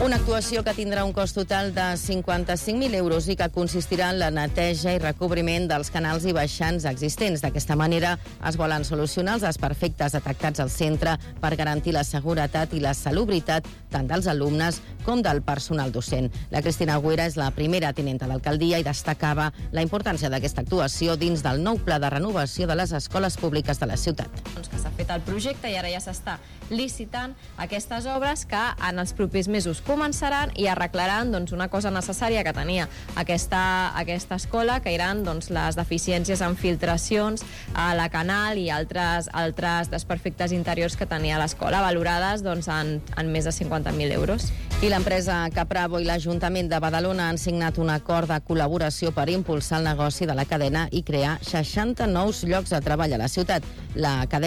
Una actuació que tindrà un cost total de 55.000 euros i que consistirà en la neteja i recobriment dels canals i baixants existents. D'aquesta manera es volen solucionar els desperfectes detectats al centre per garantir la seguretat i la salubritat tant dels alumnes com del personal docent. La Cristina Agüera és la primera tinenta d'alcaldia i destacava la importància d'aquesta actuació dins del nou pla de renovació de les escoles públiques de la ciutat. Que s'ha fet el projecte i ara ja s'està licitant aquestes obres que en els propers mesos començaran i arreglaran una cosa necessària que tenia aquesta escola, que eren les deficiències en filtracions a la canal i altres desperfectes interiors que tenia l'escola, valorades en més de 50.000 euros. I l'empresa Capravo i l'Ajuntament de Badalona han signat un acord de col·laboració per impulsar el negoci de la cadena i crear 60 nous llocs de treball a la ciutat. La cadena